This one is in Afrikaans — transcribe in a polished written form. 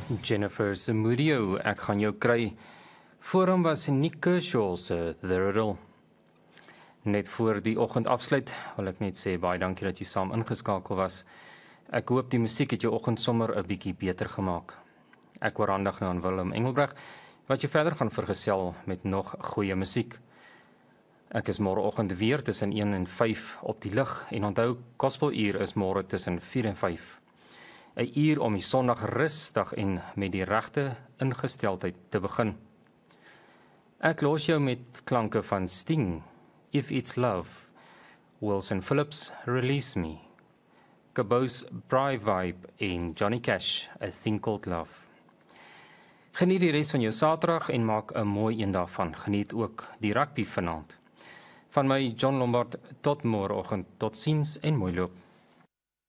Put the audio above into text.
Jennifer Samudio, ek gaan jou kry. Voor hom was Nick Kershaw se The Riddle. Net voor die oggend afsluit, wil ek net sê baie dankie dat jy saam ingeskakel was. Ek hoop die musiek het jou oggend sommer 'n bietjie beter gemaak. Ek oorhandig nou aan Willem Engelbreg, wat jy verder gaan vergesel met nog goeie musiek. Ek is môreoggend weer tussen 1 en 5 op die lug en onthou, Gospeluur is môre tussen 4 en 5. 'n uur om die Sondag rustig en met die regte ingesteldheid te begin. Ek los jou met klanke van Sting, If It's Love, Wilson Phillips, Release Me, Caboose Bry Vibe en Johnny Cash, A Thing Called Love. Geniet die res van jou Saterdag en maak 'n mooi een daarvan. Geniet ook die rugby vanaand. Van my, John Lombard, tot môreoggend. Totsiens en mooi loop.